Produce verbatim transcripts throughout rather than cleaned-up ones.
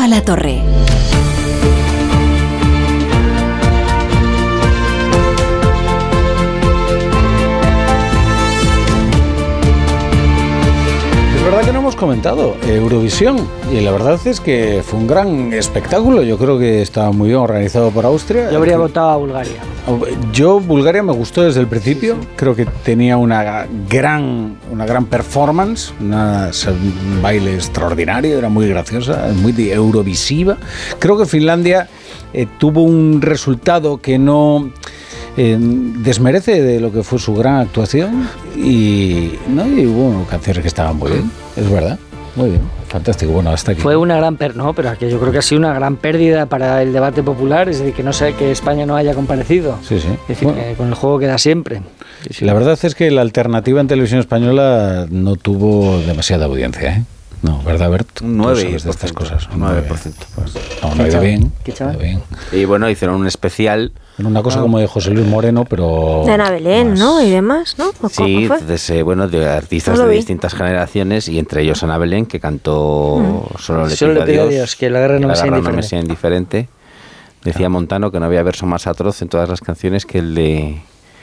Rafa La Torre. Es verdad que no hemos comentado Eurovisión y la verdad es que fue un gran espectáculo. Yo creo que estaba muy bien organizado por Austria. Yo habría que... votado a Bulgaria. Yo Bulgaria me gustó desde el principio. Sí, sí. Creo que tenía una gran, una gran performance, una, un baile extraordinario, era muy graciosa, muy eurovisiva. Creo que Finlandia eh, tuvo un resultado que no... Eh, desmerece de lo que fue su gran actuación y, ¿no? y hubo canciones que estaban muy bien, es verdad, muy bien, fantástico. Bueno, hasta aquí. Fue una gran pérdida, no, pero que yo creo que ha sido una gran pérdida para el debate popular, es decir, que no sé que España no haya comparecido. Sí, sí. Es decir, bueno, que con el juego queda siempre. Sí, sí. La verdad es que la alternativa en televisión española no tuvo demasiada audiencia, ¿eh? No, ¿verdad, Bert? Un nueve por ciento de estas cosas. Un nueve por ciento. Pues, no, no ha ido bien. ¿Qué chaval? bien. Y bueno, hicieron un especial. Una cosa ah. como de José Luis Moreno, pero... De Ana Belén, más... ¿no? Y demás, ¿no? Sí, entonces, eh, bueno, de artistas de distintas generaciones y entre ellos Ana Belén, que cantó mm. Solo le pido a Dios, Dios, que la guerra no, que me, la sea guerra no me sea indiferente. Decía ah. Montano que no había verso más atroz en todas las canciones que el de...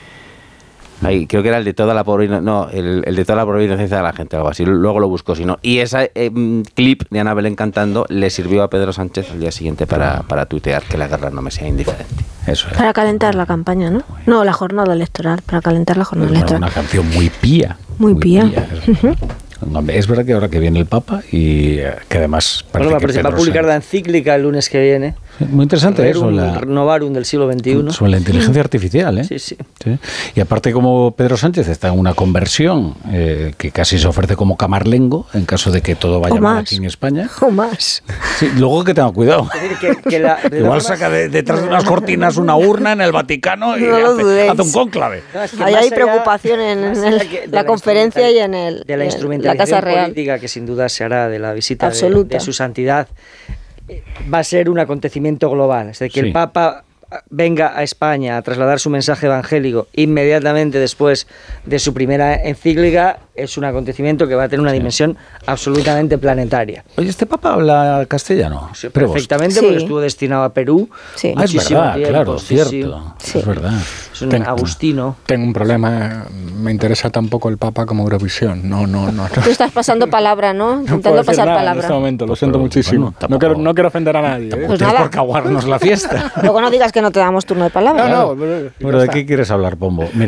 Ay, creo que era el de toda la pobre no el, el de toda la pobre inocencia de la gente, algo así. Luego lo busco, si no. Y ese eh, clip de Ana Belén cantando le sirvió a Pedro Sánchez al día siguiente para, para tuitear que la guerra no me sea indiferente. Eso es. Para calentar la campaña, ¿no? No, la jornada electoral, para calentar la jornada es electoral. Una canción muy pía. Muy, muy pía. pía. Uh-huh. Es verdad que ahora que viene el Papa y que además... Bueno, va, pero se va a publicar Sánchez. La encíclica el lunes que viene. Muy interesante Rerum, eso. La, Novarum del siglo veintiuno. Sobre la inteligencia artificial, ¿eh? Sí, sí, sí. Y aparte como Pedro Sánchez está en una conversión eh, que casi se ofrece como camarlengo en caso de que todo vaya mal aquí en España. O más. Sí, luego que tenga cuidado. Es decir, que, que la, Igual saca de, detrás de unas cortinas una urna en el Vaticano y no hace, hace un cónclave. No, es que Ahí hay preocupación en, en el, la, la conferencia y en el, de la, la Casa Real. Política que sin duda se hará de la visita de, de su santidad. Va a ser un acontecimiento global, es decir, que sí. el Papa venga a España a trasladar su mensaje evangélico inmediatamente después de su primera encíclica es un acontecimiento que va a tener una sí. dimensión absolutamente planetaria. Oye, ¿este Papa habla castellano? Sí, perfectamente, sí. porque estuvo destinado a Perú. Sí. Ah, es verdad, tiempo. claro, sí, cierto, sí. es verdad. Es un Ten, agustino. Tengo un problema, me interesa tampoco el Papa como Eurovisión. No, no, no. no. Tú estás pasando palabra, ¿no? Intentando no pasar nada palabra. En este momento, lo siento Pero, muchísimo. Bueno, no, quiero, no quiero ofender a nadie. ¿eh? Pues nada. Por caguarnos la fiesta. Luego no digas que no te damos turno de palabra. No, no. Bueno, ¿de qué quieres hablar, Pombo? Mira,